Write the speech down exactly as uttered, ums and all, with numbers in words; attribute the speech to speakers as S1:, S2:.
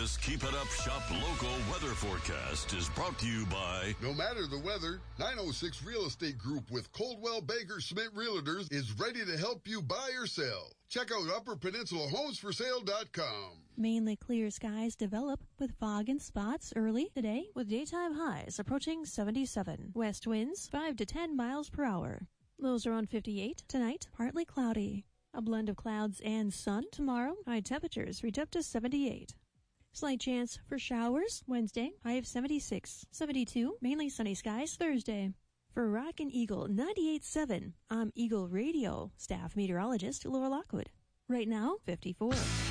S1: This Keep It Up Shop Local weather forecast is brought to you by...
S2: No matter the weather, nine oh six Real Estate Group with Coldwell Banker Schmidt Realtors is ready to help you buy or sell. Check out upper peninsula homes for sale dot com.
S3: Mainly clear skies develop with fog and spots early today with daytime highs approaching seventy-seven. West winds five to ten miles per hour. Lows around fifty-eight. Tonight, partly cloudy. A blend of clouds and sun tomorrow. High temperatures reach up to seventy-eight. Slight chance for showers Wednesday, high of seventy-six. seventy-two, mainly sunny skies Thursday. For Rockin' Eagle ninety-eight point seven, I'm Eagle Radio staff meteorologist Laura Lockwood. Right now, fifty-four.